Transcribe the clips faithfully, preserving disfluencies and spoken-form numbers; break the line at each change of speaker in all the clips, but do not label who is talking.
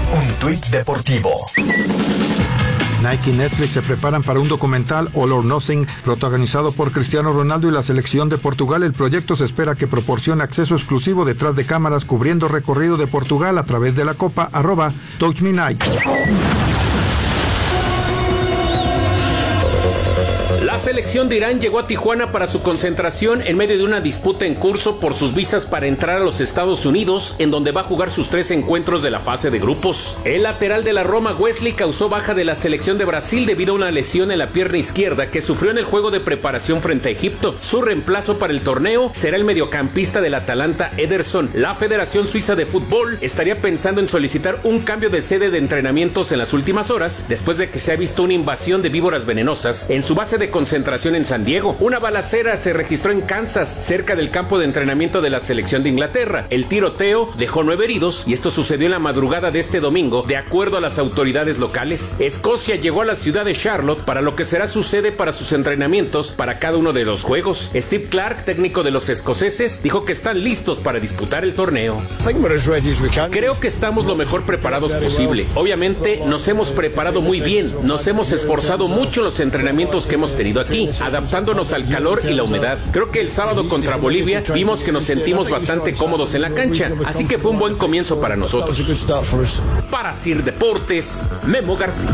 Un tuit deportivo.
Nike y Netflix se preparan para un documental All or Nothing protagonizado por Cristiano Ronaldo y la selección de Portugal. El proyecto se espera que proporcione acceso exclusivo detrás de cámaras cubriendo recorrido de Portugal a través de la copa arroba Touch Me Nike.
La selección de Irán llegó a Tijuana para su concentración en medio de una disputa en curso por sus visas para entrar a los Estados Unidos, en donde va a jugar sus tres encuentros de la fase de grupos. El lateral de la Roma, Wesley, causó baja de la selección de Brasil debido a una lesión en la pierna izquierda que sufrió en el juego de preparación frente a Egipto. Su reemplazo para el torneo será el mediocampista del Atalanta, Ederson. La Federación Suiza de Fútbol estaría pensando en solicitar un cambio de sede de entrenamientos en las últimas horas, después de que se ha visto una invasión de víboras venenosas en su base de concentración en San Diego. Una balacera se registró en Kansas, cerca del campo de entrenamiento de la selección de Inglaterra. El tiroteo dejó nueve heridos y esto sucedió en la madrugada de este domingo, de acuerdo a las autoridades locales. Escocia llegó a la ciudad de Charlotte para lo que será su sede para sus entrenamientos para cada uno de los juegos. Steve Clark, técnico de los escoceses, dijo que están listos para disputar el torneo. Creo que estamos lo mejor preparados posible. Obviamente nos hemos preparado muy bien, nos hemos esforzado mucho en los entrenamientos que hemos tenido aquí, adaptándonos al calor y la humedad. Creo que el sábado contra Bolivia vimos que nos sentimos bastante cómodos en la cancha, así que fue un buen comienzo para nosotros. Para Sir Deportes, Memo García.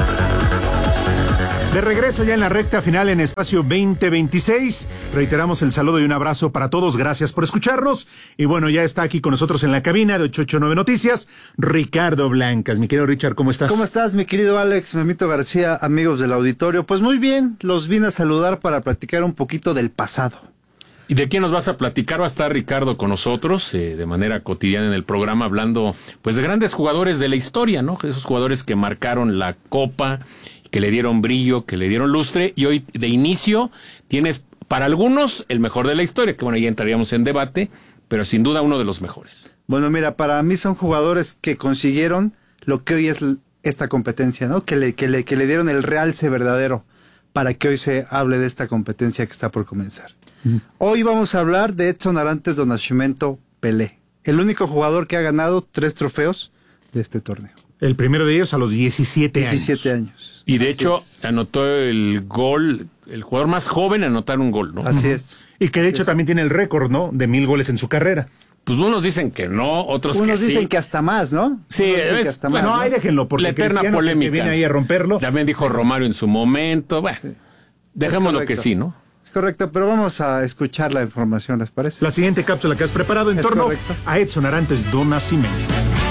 De regreso ya en la recta final en Espacio veinte veintiséis. Reiteramos el saludo y un abrazo para todos. Gracias por escucharnos. Y bueno, ya está aquí con nosotros en la cabina de ochocientos ochenta y nueve Noticias, Ricardo Blancas. Mi querido Richard, ¿cómo estás?
¿Cómo estás, mi querido Alex, Memito García, amigos del auditorio? Pues muy bien, los vine a saludar para platicar un poquito del pasado.
¿Y de quién nos vas a platicar? Va a estar Ricardo con nosotros eh, de manera cotidiana en el programa, hablando pues de grandes jugadores de la historia, ¿no? Esos jugadores que marcaron la Copa, que le dieron brillo, que le dieron lustre, y hoy de inicio tienes para algunos el mejor de la historia, que bueno, ya entraríamos en debate, pero sin duda uno de los mejores.
Bueno, mira, para mí son jugadores que consiguieron lo que hoy es esta competencia, ¿no? Que le, que le, que le dieron el realce verdadero para que hoy se hable de esta competencia que está por comenzar. Mm. Hoy vamos a hablar de Edson Arantes do Nascimento Pelé, el único jugador que ha ganado tres trofeos de este torneo.
El primero de ellos a los diecisiete años.
diecisiete años.
Y de hecho anotó el gol, el jugador más joven a anotar un gol, ¿no?
Así es.
Y que de hecho también tiene el récord, ¿no? De mil goles en su carrera.
Pues unos dicen que no, otros
unos
que sí.
Unos dicen que hasta más, ¿no?
Sí, es,
hasta
bueno,
más,
no, ahí
¿no?
déjenlo, porque
la eterna
Cristiano
polémica.
Viene ahí a romperlo.
También dijo Romario en su momento. Bueno, sí. Dejémoslo que sí, ¿no?
Es correcto, pero vamos a escuchar la información, ¿les parece?
La siguiente cápsula que has preparado en
es
torno
correcto.
a Edson Arantes do Nascimento.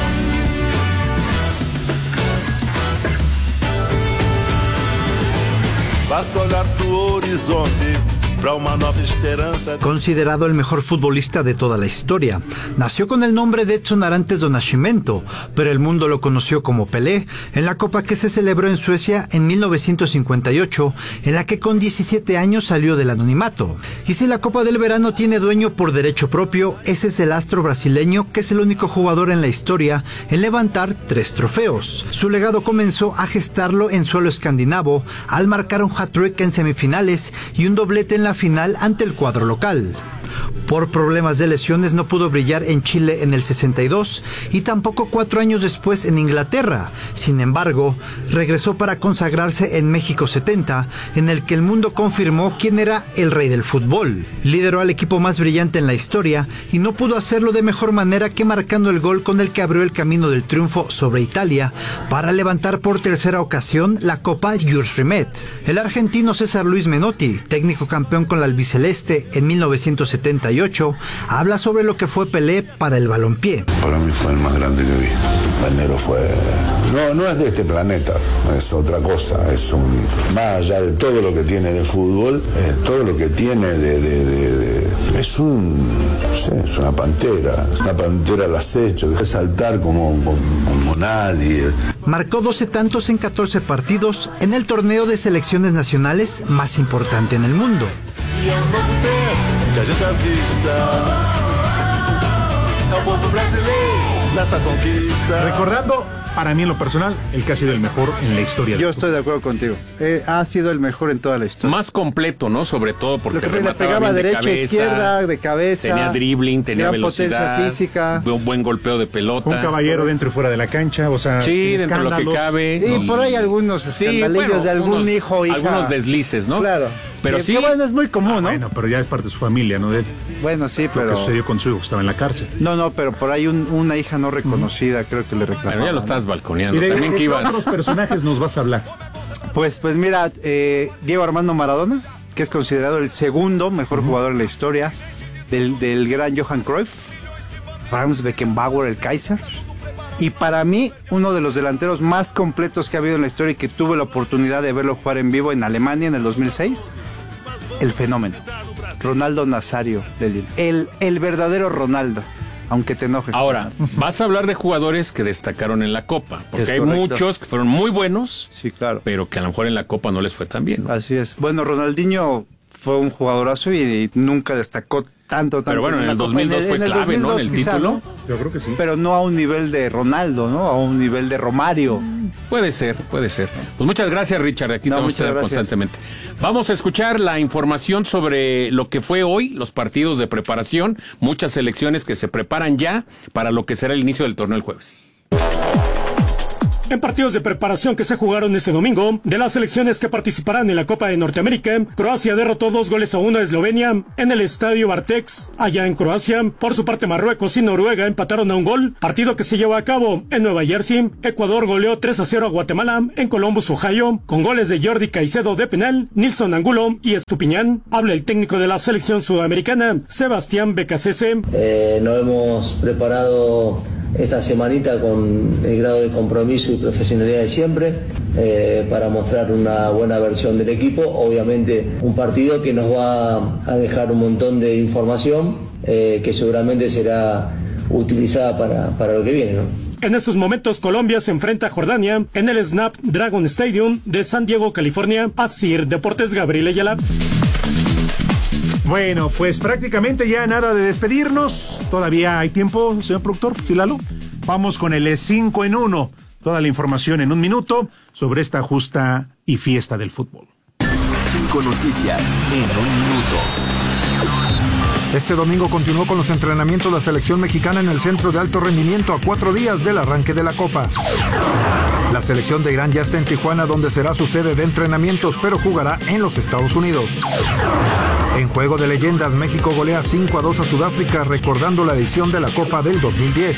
Basta olhar pro horizonte.
Considerado el mejor futbolista de toda la historia, nació con el nombre de Edson Arantes do Nascimento, pero el mundo lo conoció como Pelé en la Copa que se celebró en Suecia en mil novecientos cincuenta y ocho, en la que con diecisiete años salió del anonimato. Y si la Copa del Verano tiene dueño por derecho propio, ese es el astro brasileño, que es el único jugador en la historia en levantar tres trofeos. Su legado comenzó a gestarlo en suelo escandinavo al marcar un hat-trick en semifinales y un doblete en la final ante el cuadro local. Por problemas de lesiones no pudo brillar en Chile en el sesenta y dos y tampoco cuatro años después en Inglaterra. Sin embargo, regresó para consagrarse en México setenta, en el que el mundo confirmó quién era el rey del fútbol. Lideró al equipo más brillante en la historia y no pudo hacerlo de mejor manera que marcando el gol con el que abrió el camino del triunfo sobre Italia para levantar por tercera ocasión la Copa Jules Rimet. El argentino César Luis Menotti, técnico campeón con la albiceleste en mil novecientos setenta y ocho, habla sobre lo que fue Pelé para el balompié.
Para mí fue el más grande que vi. El negro fue... No, no es de este planeta, es otra cosa. Es un... Más allá de todo lo que tiene de fútbol, eh, todo lo que tiene de... de, de, de... Es un... No sé, es una pantera. Es una pantera al acecho. Deja saltar como, como, como nadie.
Marcó doce tantos en catorce partidos en el torneo de selecciones nacionales más importante en el mundo.
Recordando para mí en lo personal, el que ha sido el mejor en la historia.
Yo estoy de acuerdo contigo. Eh, ha sido el mejor en toda la historia.
Más completo, ¿no? Sobre todo porque
Lo que le
remataba
pegaba
bien de
derecha,
cabeza,
izquierda, de cabeza.
tenía dribbling, tenía
gran
velocidad,
potencia física.
un buen golpeo de pelota.
Un caballero dentro y fuera de la cancha, o sea,
Sí, dentro de lo que cabe.
Y por ahí algunos
Sí,
escandalillos
bueno,
de algún
unos-
hijo o hija.
Algunos deslices, ¿no?
Claro.
Pero
Que-
sí.
que bueno, es muy común,
Ah,
¿no?
bueno, pero ya es parte de su familia, ¿no? De él.
Bueno, sí,
Lo que
pero...
sucedió con su hijo, que estaba en la cárcel.
No, no, pero por ahí un- una hija no reconocida, creo que le reclamaba.
Bueno, ya lo
¿no?
estás balconeando.
¿Y de,
También
de
que
qué
ibas.
otros personajes nos vas a hablar?
Pues, pues mira, eh, Diego Armando Maradona, que es considerado el segundo mejor jugador en la historia, del, del gran Johan Cruyff, Franz Beckenbauer, el Kaiser, y para mí uno de los delanteros más completos que ha habido en la historia y que tuve la oportunidad de verlo jugar en vivo en Alemania en el dos mil seis, el fenómeno, Ronaldo Nazario de Lille, el, el verdadero Ronaldo, aunque te enojes.
Ahora, vas a hablar de jugadores que destacaron en la Copa, porque
Es
hay
correcto.
muchos que fueron muy buenos,
Sí, claro.
pero que a lo mejor en la Copa no les fue tan bien, ¿no?
Así es. Bueno, Ronaldinho fue un jugadorazo y, y nunca destacó tanto, tanto.
Pero bueno, en
la
el
Copa.
dos mil dos fue clave, ¿no? En el
quizá,
título.
¿no?
Yo creo que sí.
Pero no a un nivel de Ronaldo, ¿no? A un nivel de Romario.
Puede ser, puede ser. Pues muchas gracias, Richard. Aquí
No,
te vamos a
muchas
tener
gracias.
constantemente. Vamos a escuchar la información sobre lo que fue hoy, los partidos de preparación, muchas selecciones que se preparan ya para lo que será el inicio del torneo el jueves.
En partidos de preparación que se jugaron este domingo, de las selecciones que participarán en la Copa de Norteamérica, Croacia derrotó dos goles a uno a Eslovenia en el Estadio Bartex, allá en Croacia. Por su parte, Marruecos y Noruega empataron a un gol, partido que se llevó a cabo en Nueva Jersey. Ecuador goleó tres a cero a Guatemala en Columbus, Ohio, con goles de Jordi Caicedo de penal, Nilson Angulo y Estupiñán. Habla el técnico de la selección sudamericana, Sebastián Becasese.
Eh, nos hemos preparado esta semanita con el grado de compromiso y profesionalidad de siempre eh, para mostrar una buena versión del equipo. Obviamente un partido que nos va a dejar un montón de información eh, que seguramente será utilizada para, para lo que viene, ¿no?
En estos momentos Colombia se enfrenta a Jordania en el Snapdragon Stadium de San Diego, California. Asir Deportes, Gabriel Ayala.
Bueno, pues prácticamente ya nada de despedirnos. Todavía hay tiempo, señor productor, ¿sí, Lalo? Vamos con el cinco en uno. Toda la información en un minuto sobre esta justa y fiesta del fútbol.
Cinco noticias en un minuto.
Este domingo continuó con los entrenamientos la selección mexicana en el centro de alto rendimiento a cuatro días del arranque de la Copa. La selección de Irán ya está en Tijuana, donde será su sede de entrenamientos, pero jugará en los Estados Unidos. En Juego de Leyendas, México golea cinco a dos a Sudáfrica, recordando la edición de la Copa del dos mil diez.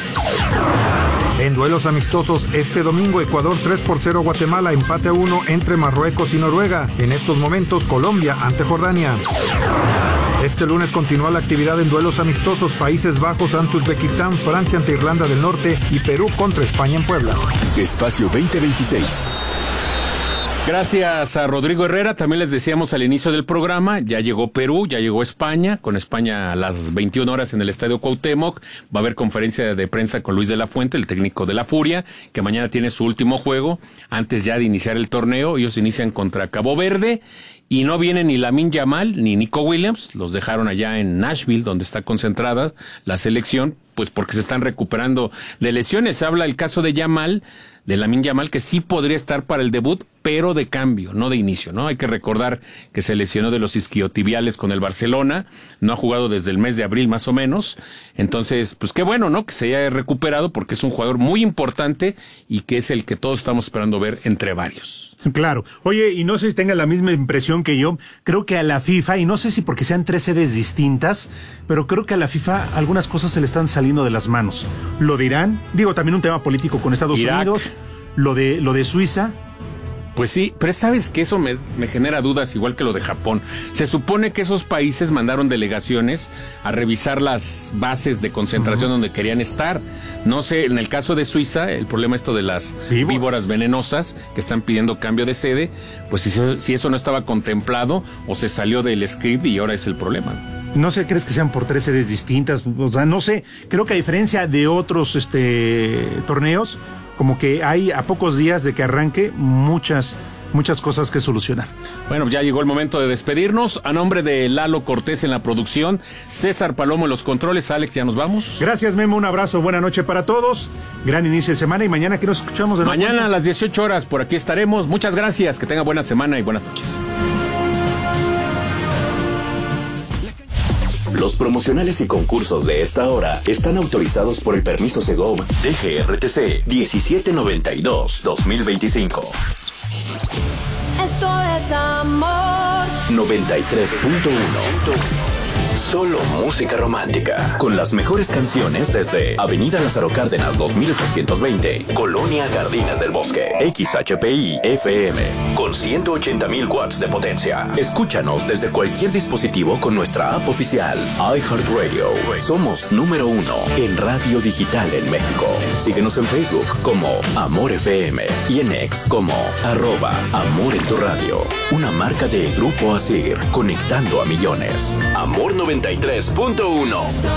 En duelos amistosos, este domingo Ecuador tres por cero a Guatemala, empate a uno entre Marruecos y Noruega. En estos momentos Colombia ante Jordania. Este lunes continúa la actividad en duelos amistosos, Países Bajos ante Uzbekistán, Francia ante Irlanda del Norte y Perú contra España en Puebla.
Espacio veinte veintiséis.
Gracias a Rodrigo Herrera. También les decíamos al inicio del programa, ya llegó Perú, ya llegó España, con España a las veintiuna horas en el Estadio Cuauhtémoc. Va a haber conferencia de prensa con Luis de la Fuente, el técnico de la Furia, que mañana tiene su último juego, antes ya de iniciar el torneo. Ellos inician contra Cabo Verde y no vienen ni Lamine Yamal ni Nico Williams, los dejaron allá en Nashville, donde está concentrada la selección, pues porque se están recuperando de lesiones. Habla el caso de Yamal, de Lamine Yamal, que sí podría estar para el debut, pero de cambio, no de inicio, ¿no? Hay que recordar que se lesionó de los isquiotibiales con el Barcelona, no ha jugado desde el mes de abril más o menos, entonces, pues qué bueno, ¿no? Que se haya recuperado porque es un jugador muy importante y que es el que todos estamos esperando ver entre varios.
Claro. Oye, y no sé si tengan la misma impresión que yo, creo que a la FIFA, y no sé si porque sean tres sedes distintas, pero creo que a la FIFA algunas cosas se le están saliendo de las manos. Lo de Irán, digo, también un tema político con Estados
Irak.
Unidos, lo de, lo de Suiza.
Pues sí, pero sabes que eso me, me genera dudas, igual que lo de Japón. Se supone que esos países mandaron delegaciones a revisar las bases de concentración uh-huh. donde querían estar. No sé, en el caso de Suiza, el problema esto de las víboras, víboras venenosas que están pidiendo cambio de sede, pues si, si eso no estaba contemplado o se salió del script y ahora es el problema.
No sé, ¿crees que sean por tres sedes distintas? O sea, no sé, creo que a diferencia de otros este torneos, como que hay a pocos días de que arranque muchas muchas cosas que solucionar.
Bueno, ya llegó el momento de despedirnos. A nombre de Lalo Cortés en la producción, César Palomo en los controles. Alex, ¿ya nos vamos?
Gracias, Memo, un abrazo, buena noche para todos, gran inicio de semana y mañana que nos escuchamos de nuevo.
Mañana a las dieciocho horas por aquí estaremos. Muchas gracias, que tenga buena semana y buenas noches.
Los promocionales y concursos de esta hora están autorizados por el permiso Segov D G R T C diecisiete noventa y dos dos mil veinticinco.
Esto es amor.
noventa y tres punto uno. Solo música romántica. Con las mejores canciones desde Avenida Lázaro Cárdenas dos mil ochocientos veinte, Colonia Jardines del Bosque. X H P I F M con ciento ochenta mil watts de potencia. Escúchanos desde cualquier dispositivo con nuestra app oficial iHeartRadio. Somos número uno en radio digital en México. Síguenos en Facebook como Amor F M y en X como arroba Amor en tu radio. Una marca de Grupo Asir, conectando a millones. Amor noventa y tres punto uno.